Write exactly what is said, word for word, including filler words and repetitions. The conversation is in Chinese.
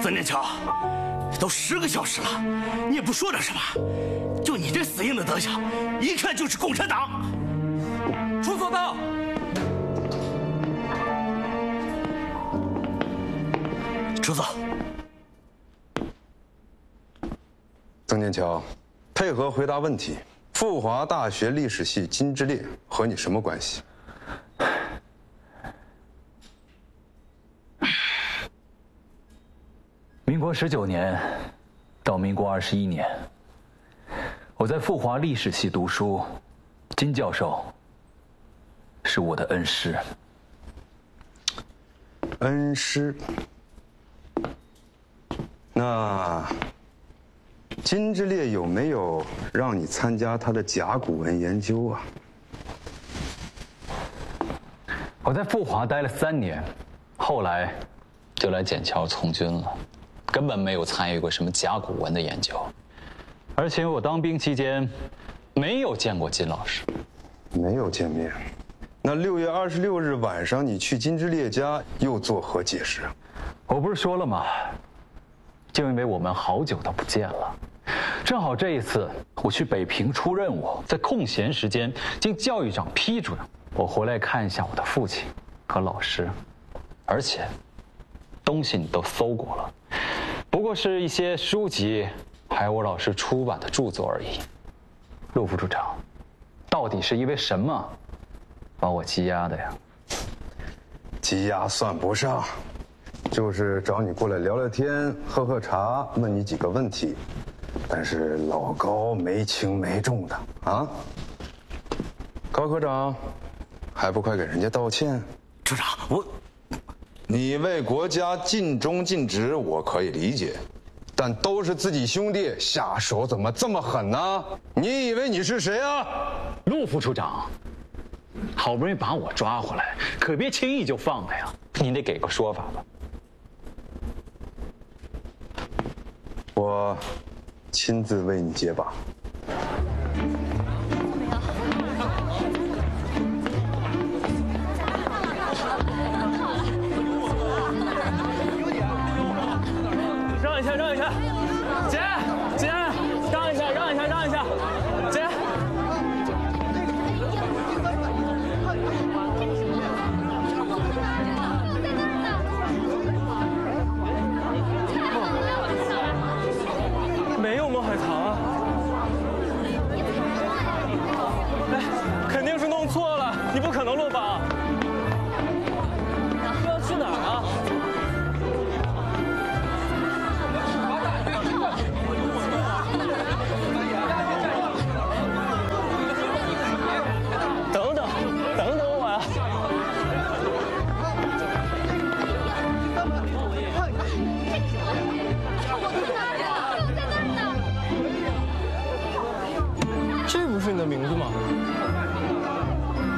曾念桥，都十个小时了，你也不说点什么？就你这死硬的德行，一看就是共产党。 出所到。 出所。 曾念桥，配合回答问题。富华大学历史系金之烈和你什么关系？ 民国十九年到民国二十一年，我在富华历史系读书，金教授是我的恩师。 恩师。那金之烈有没有让你参加他的甲骨文研究啊？ 我在富华待了三年，后来就来笕桥从军了，根本没有参与过什么甲骨文的研究。而且我当兵期间没有见过金老师。 没有见面。那六月二十六日晚上你去金之烈家又作何解释？ 我不是说了吗？就因为我们好久都不见了，正好这一次我去北平出任务，在空闲时间经教育长批准，我回来看一下我的父亲和老师，而且东西你都搜过了，不过是一些书籍，还有我老师出版的著作而已。陆副处长，到底是因为什么把我羁押的呀？ 羁押算不上。就是找你过来聊聊天，喝喝茶，问你几个问题，但是老高没轻没重的啊。高科长，还不快给人家道歉？ 处长，我， 你为国家尽忠尽职，我可以理解，但都是自己兄弟，下手怎么这么狠呢？你以为你是谁啊？ 陆副处长，好不容易把我抓回来，可别轻易就放他呀！你得给个说法吧。 我亲自为你解绑。